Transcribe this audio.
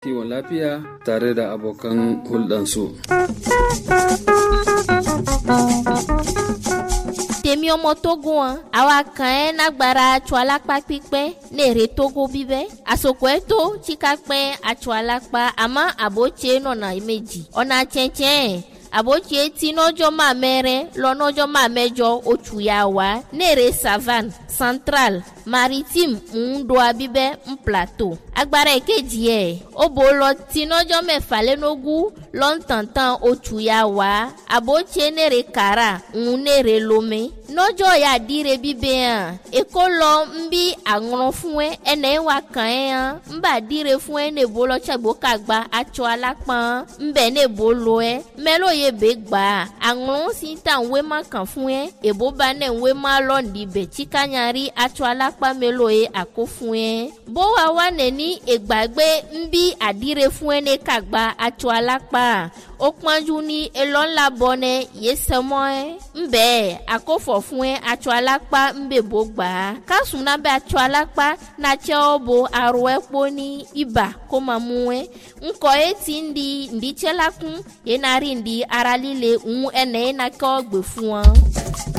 kiwon lafiya tare da abokan hulɗansu. Tèmi ọmọ Togo àwa kan nagbara atso alakpa pípẹ́ nere Togo bíbẹ́ àsopọ̀ ẹ̀tọ́ tsikapẹ́ atso alakpa àmọ́ àbótse nọ̀nà méjì ọ̀nà tsẹ̀tsẹ̀ àbótse tí nọ́jọ́ máa mẹ́rẹ́ lọ́nọ́jọ́ máa mẹ́jọ oṣù yà wá nere savane central maritime ńdoa bíbẹ́ ń plateau agbára èkejì ẹ̀ ó bò lọ tí nọ́jọ́ mẹ́fà lẹ́nogún lọ́ntàntàn oṣù yà wá àbótse nere kara ń nere lomé nọ́jọ́ yà dire bíbẹ́ hàn èkó lọ ń bí àrùn fún ẹ ẹnẹ́ wà kàn ẹ́ hàn ń bà dire fún ẹ ní èbó lọ́tsàgbó kàgbà atso alápọ̀n ń bẹ̀ ní èbó lọ ẹ mẹ́lò yẹ bẹ́ gbà àrùn sí ta ń wé má kàn fún ẹ èbó bá ní ń wé má lọ́ọ̀dì bẹ̀ tíkanyari atso alápá mẹ́lò yẹ àkó fún ẹ bó wa wà nẹ́ni ègbàgbé ń bí àdire fún ẹ ní kàgbà atso alápá ó pọ́njú ní elọ́ńlá bọ́nẹ yé sẹ́mọ́ ẹ ń bẹ́ẹ̀ àkófọ̀ fún ẹ atso alápá ń bẹ̀ bó gbà á kásùn náà bẹ́ atso alápá náà tsẹ́ ọ́ bo arọ ẹ kpó ní ibà kó máa mú ẹ ńkọ́ ẹ ti ń di ǹdí tsẹ́ la kún yẹn náà rí ǹdí ara líle ń ẹnẹ́ yẹn náà kẹ́ ọ́ gbè fún ọ.